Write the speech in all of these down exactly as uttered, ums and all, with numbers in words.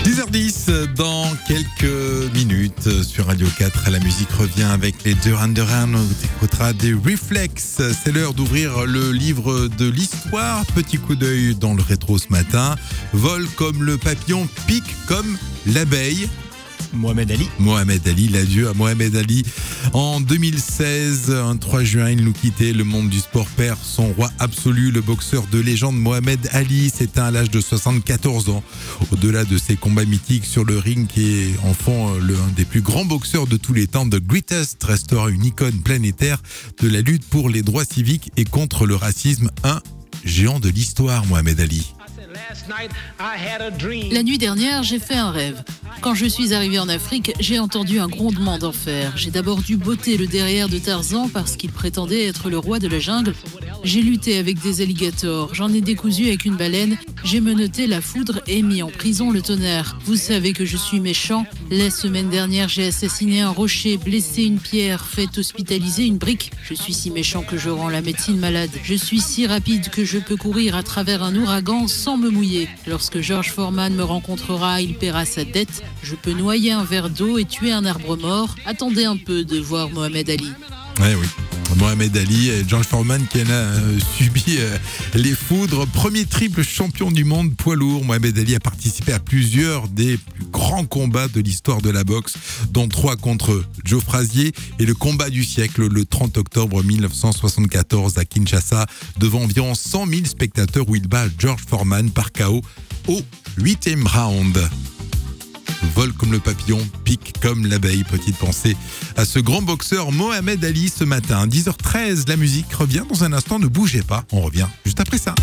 dix heures dix, dans quelques minutes sur Radio quatre, la musique revient avec les Duran Duran. On écoutera des Reflex. C'est l'heure d'ouvrir le livre de l'histoire. Petit coup d'œil dans le rétro ce matin. Vole comme le papillon, pique comme l'abeille. Mohamed Ali. Mohamed Ali, l'adieu à Mohamed Ali. En deux mille seize, un trois juin, il nous quittait. Le monde du sport perd son roi absolu, le boxeur de légende Mohamed Ali. S'éteint à l'âge de soixante-quatorze ans. Au-delà de ses combats mythiques sur le ring qui en font l'un des plus grands boxeurs de tous les temps, The Greatest restera une icône planétaire de la lutte pour les droits civiques et contre le racisme. Un géant de l'histoire, Mohamed Ali. La nuit dernière, j'ai fait un rêve. Quand je suis arrivé en Afrique, j'ai entendu un grondement d'enfer. J'ai d'abord dû botter le derrière de Tarzan parce qu'il prétendait être le roi de la jungle. J'ai lutté avec des alligators, j'en ai décousu avec une baleine, j'ai menotté la foudre et mis en prison le tonnerre. Vous savez que je suis méchant. La semaine dernière, j'ai assassiné un rocher, blessé une pierre, fait hospitaliser une brique. Je suis si méchant que je rends la médecine malade. Je suis si rapide que je peux courir à travers un ouragan sans me mouiller. Lorsque George Foreman me rencontrera, il paiera sa dette. Je peux noyer un verre d'eau et tuer un arbre mort. Attendez un peu de voir Mohamed Ali. Ouais, oui. Mohamed Ali et George Foreman qui en a euh, subi euh, les foudres. Premier triple champion du monde poids lourd, Mohamed Ali a participé à plusieurs des plus grands combats de l'histoire de la boxe, dont trois contre Joe Frazier et le combat du siècle le trente octobre mille neuf cent soixante-quatorze à Kinshasa devant environ cent mille spectateurs où il bat George Foreman par K O au huitième round. Vole comme le papillon, pique comme l'abeille. Petite pensée à ce grand boxeur Mohamed Ali ce matin. dix heures treize, la musique revient dans un instant. Ne bougez pas, on revient juste après ça.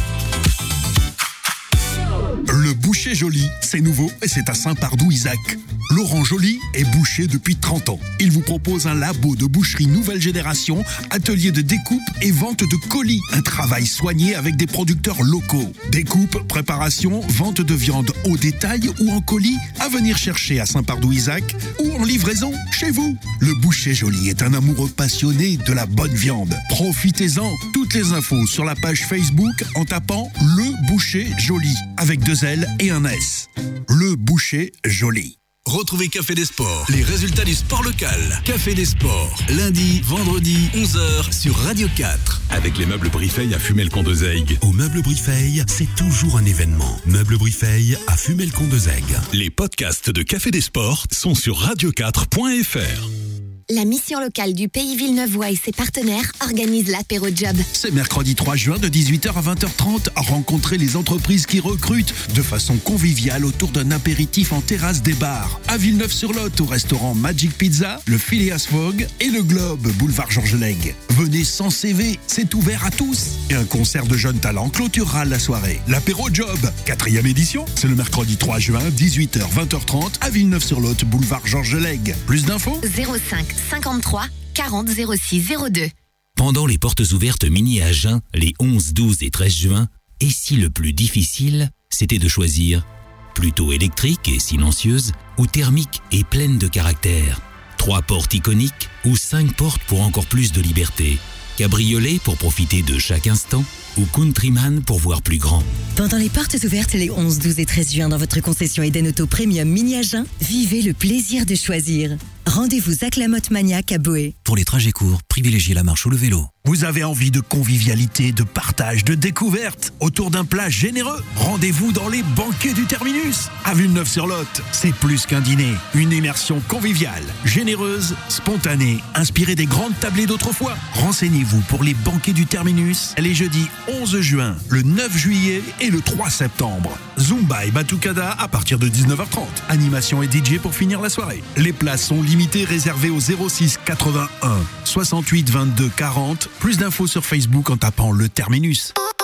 Le boucher Joly, c'est nouveau et c'est à Saint-Pardoux-Isaac. Laurent Joly est boucher depuis trente ans. Il vous propose un labo de boucherie nouvelle génération, atelier de découpe et vente de colis. Un travail soigné avec des producteurs locaux. Découpe, préparation, vente de viande au détail ou en colis, à venir chercher à Saint-Pardoux-Isaac ou en livraison chez vous. Le boucher Joly est un amoureux passionné de la bonne viande. Profitez-en. Toutes les infos sur la page Facebook en tapant Le Boucher Joly avec deux L et un S. Le Boucher Joly. Retrouvez Café des Sports, les résultats du sport local. Café des Sports, lundi, vendredi, onze heures sur Radio quatre. Avec les meubles Brifeil à Fumel-Condezègue. Au meuble Brifeil, c'est toujours un événement. Meubles Brifeil à Fumel-Condezègue. Les podcasts de Café des Sports sont sur radio quatre point f r. La mission locale du Pays Villeneuvois et ses partenaires organise l'apéro job. C'est mercredi trois juin de dix-huit heures à vingt heures trente. Rencontrez les entreprises qui recrutent de façon conviviale autour d'un apéritif en terrasse des bars. À Villeneuve-sur-Lot, au restaurant Magic Pizza, le Phileas Fogg et le Globe, boulevard Georges Lègue. Venez sans C V, c'est ouvert à tous. Et un concert de jeunes talents clôturera la soirée. L'apéro job, quatrième édition, c'est le mercredi trois juin, dix-huit heures vingt heures trente à Villeneuve-sur-Lot, boulevard Georges Lègue. Plus d'infos zéro cinq cinquante-trois quarante zéro six zéro deux. Pendant les portes ouvertes mini à Agen, les onze, douze et treize juin, et si le plus difficile, c'était de choisir plutôt électrique et silencieuse ou thermique et pleine de caractère, trois portes iconiques ou cinq portes pour encore plus de liberté, cabriolet pour profiter de chaque instant ou Countryman pour voir plus grand. Pendant les portes ouvertes les onze, douze et treize juin dans votre concession Eden Auto Premium Mini Agen, vivez le plaisir de choisir. Rendez-vous Zach Lamotte Maniac à Boé. Pour les trajets courts, privilégiez la marche ou le vélo. Vous avez envie de convivialité, de partage, de découverte autour d'un plat généreux? Rendez-vous dans les banquets du Terminus à Villeneuve-sur-Lot. C'est plus qu'un dîner, une immersion conviviale, généreuse, spontanée, inspirée des grandes tablées d'autrefois. Renseignez-vous pour les banquets du Terminus les jeudis onze juin, le neuf juillet et le trois septembre. Zumba et Batucada à partir de dix-neuf heures trente. Animation et D J pour finir la soirée. Les places sont limitées, réservées au zéro six quatre-vingt-un soixante-huit vingt-deux quarante. Plus d'infos sur Facebook en tapant le Terminus.